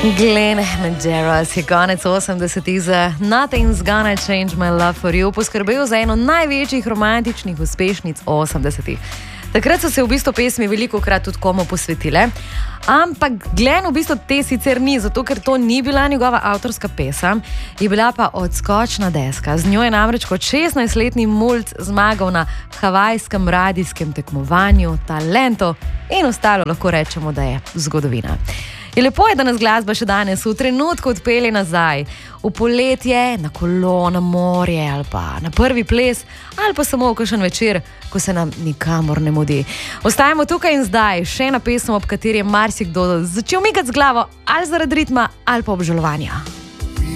Glenn Medeiros je konec 80-ih za Nothing's Gonna Change My Love For You poskrbel za eno največjih romantičnih uspešnic 80-ih. Takrat so se v bistvu pesmi velikokrat tudi komu posvetile, ampak Glenn v bistvu te sicer ni, zato ker to ni bila njegova avtorska pesem, je bila pa odskočna deska. Z njo je namreč kot 16-letni mulc zmagal na havajskem radijskem tekmovanju Talento in ostalo lahko rečemo, da je zgodovina. Je lepo je, da nas glasba še danes v trenutku odpelje nazaj, v poletje, na kolo, na morje ali pa na prvi ples ali pa samo v kakšen večer, ko se nam nikamor ne mudi. Ostajamo tukaj in zdaj, še ena pesem, ob kateri je marsikdo začel migati z glavo ali zaradi ritma ali pa obžalovanja.